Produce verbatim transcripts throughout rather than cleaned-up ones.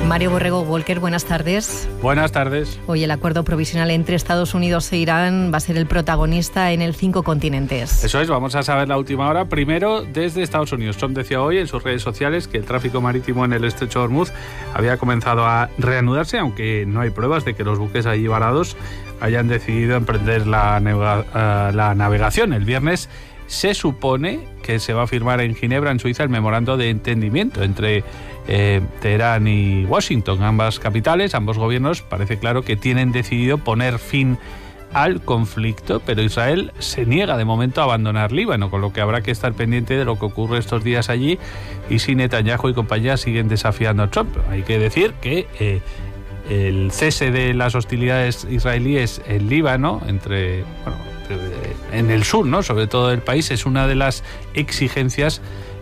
Mario Borrego Walker, buenas tardes. Buenas tardes. Hoy el acuerdo provisional entre Estados Unidos e Irán va a ser el protagonista en el cinco continentes. Eso es, vamos a saber la última hora. Primero, desde Estados Unidos. Trump decía hoy en sus redes sociales que el tráfico marítimo en el estrecho de Hormuz había comenzado a reanudarse, aunque no hay pruebas de que los buques allí varados hayan decidido emprender la, navega- uh, la navegación. El viernes se supone que se va a firmar en Ginebra, en Suiza, el memorando de entendimiento entre eh, Teherán y Washington, ambas capitales, ambos gobiernos. Parece claro que tienen decidido poner fin al conflicto, pero Israel se niega de momento a abandonar Líbano, con lo que habrá que estar pendiente de lo que ocurre estos días allí y si Netanyahu y compañía siguen desafiando a Trump. Hay que decir que eh, el cese de las hostilidades israelíes en Líbano, entre bueno, en el sur, ¿no?, sobre todo del país, es una de las exigencias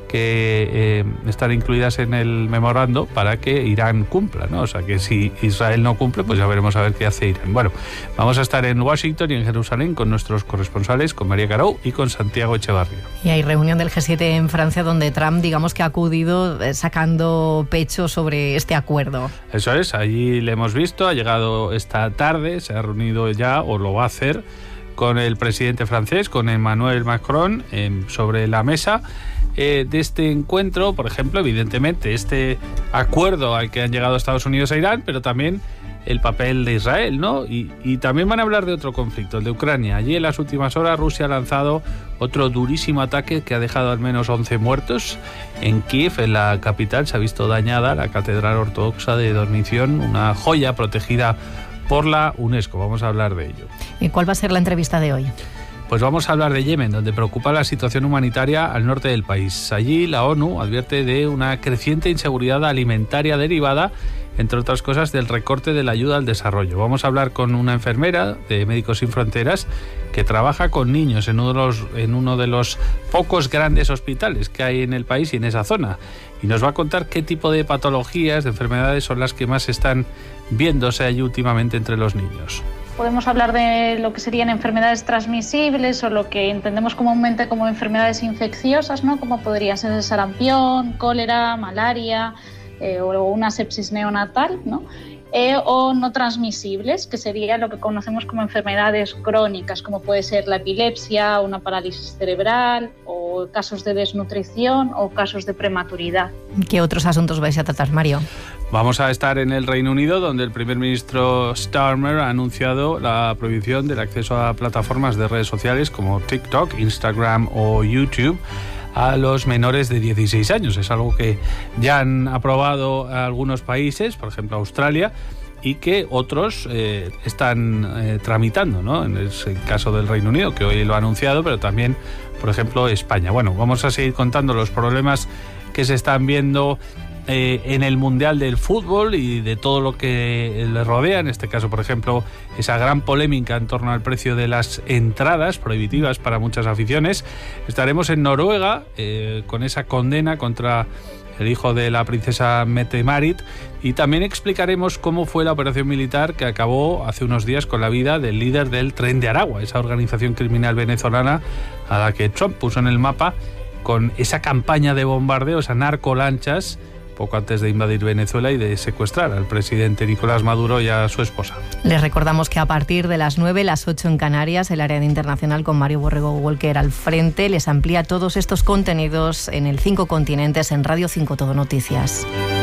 que eh, están incluidas en el memorando para que Irán cumpla, ¿no? O sea que si Israel no cumple, pues ya veremos a ver qué hace Irán. Bueno, vamos a estar en Washington y en Jerusalén con nuestros corresponsales, con María Carou y con Santiago Echevarría. Y hay reunión del G siete en Francia donde Trump, digamos que ha acudido eh, sacando pecho sobre este acuerdo. Eso es, allí le hemos visto, ha llegado esta tarde, se ha reunido ya o lo va a hacer con el presidente francés, con Emmanuel Macron, eh, sobre la mesa eh, de este encuentro. Por ejemplo, evidentemente, este acuerdo al que han llegado Estados Unidos e Irán, pero también el papel de Israel, ¿no? Y, y también van a hablar de otro conflicto, el de Ucrania. Allí en las últimas horas Rusia ha lanzado otro durísimo ataque que ha dejado al menos once muertos. En Kiev, en la capital, se ha visto dañada la Catedral Ortodoxa de Dormición, una joya protegida por la UNESCO. Vamos a hablar de ello. ¿Y cuál va a ser la entrevista de hoy? Pues vamos a hablar de Yemen, donde preocupa la situación humanitaria al norte del país. Allí la ONU advierte de una creciente inseguridad alimentaria derivada, entre otras cosas, del recorte de la ayuda al desarrollo. Vamos a hablar con una enfermera de Médicos Sin Fronteras que trabaja con niños en uno de los, en uno de los pocos grandes hospitales que hay en el país y en esa zona. Y nos va a contar qué tipo de patologías, de enfermedades son las que más están viéndose allí últimamente entre los niños. Podemos hablar de lo que serían enfermedades transmisibles o lo que entendemos comúnmente como enfermedades infecciosas, ¿no?, como podría ser el sarampión, cólera, malaria eh, o una sepsis neonatal, ¿no? Eh, o no transmisibles, que sería lo que conocemos como enfermedades crónicas, como puede ser la epilepsia, una parálisis cerebral, o casos de desnutrición o casos de prematuridad. ¿Qué otros asuntos vais a tratar, Mario? Vamos a estar en el Reino Unido, donde el primer ministro Starmer ha anunciado la prohibición del acceso a plataformas de redes sociales como TikTok, Instagram o YouTube a los menores de dieciséis años. Es algo que ya han aprobado algunos países, por ejemplo Australia, y que otros eh, están eh, tramitando, ¿no? En el caso del Reino Unido, que hoy lo ha anunciado, pero también, por ejemplo, España. Bueno, vamos a seguir contando los problemas que se están viendo Eh, en el Mundial del Fútbol y de todo lo que le rodea, en este caso, por ejemplo, esa gran polémica en torno al precio de las entradas prohibitivas para muchas aficiones. Estaremos en Noruega eh, con esa condena contra el hijo de la princesa Mette-Marit, y también explicaremos cómo fue la operación militar que acabó hace unos días con la vida del líder del Tren de Aragua, esa organización criminal venezolana a la que Trump puso en el mapa con esa campaña de bombardeos a narcolanchas poco antes de invadir Venezuela y de secuestrar al presidente Nicolás Maduro y a su esposa. Les recordamos que a partir de las nueve, las ocho en Canarias, el área de internacional con Mario Borrego Walker al frente les amplía todos estos contenidos en el cinco continentes en Radio cinco Todo Noticias.